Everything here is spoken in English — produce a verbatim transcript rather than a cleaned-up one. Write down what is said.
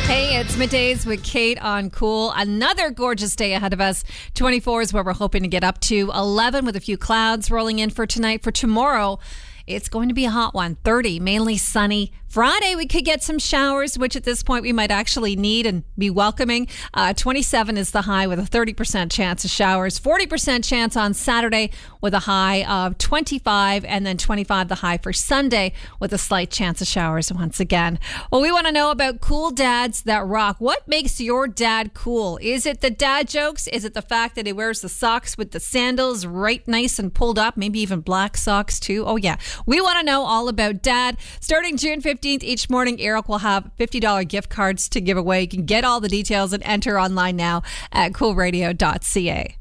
Hey, it's Middays with Kate on Cool. Another gorgeous day ahead of us. twenty-four is where we're hoping to get up to. eleven with a few clouds rolling in for tonight. For tomorrow, it's going to be a hot one. thirty, mainly sunny. Friday, we could get some showers, which at this point we might actually need and be welcoming. Uh, twenty-seven is the high with a thirty percent chance of showers. forty percent chance on Saturday with a high of twenty-five, and then twenty-five the high for Sunday with a slight chance of showers once again. Well, we want to know about cool dads that rock. What makes your dad cool? Is it the dad jokes? Is it the fact that he wears the socks with the sandals right nice and pulled up? Maybe even black socks too? Oh yeah. We want to know all about dad. Starting June fifteenth each morning, Eric will have fifty dollars gift cards to give away. You can get all the details and enter online now at cool radio dot c a.